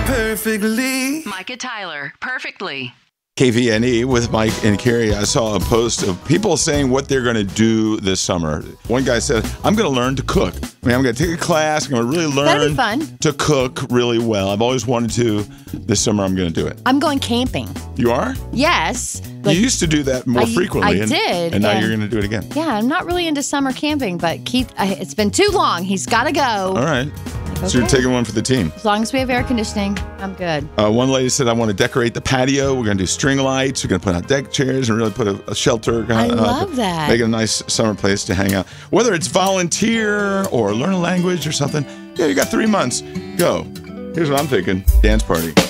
perfectly. Micah Tyler, perfectly. KVNE with Mike and Carrie. I saw a post of people saying what they're going to do this summer. One guy said, I'm going to learn to cook. I mean, I'm going to take a class. I'm going to really That'd be learn fun. to cook really well. I've always wanted to. This summer, I'm going to do it. I'm going camping. You are? Yes. You used to do that more frequently. I did. And now you're going to do it again. Yeah, I'm not really into summer camping, but Keith, it's been too long. He's got to go. All right. Okay. So you're taking one for the team. As long as we have air conditioning, I'm good. One lady said, I want to decorate the patio. We're going to do string lights. We're going to put out deck chairs and really put a shelter. I love that. Make it a nice summer place to hang out. Whether it's volunteer or learn a language or something, yeah, you got 3 months. Go. Here's what I'm thinking. Dance party.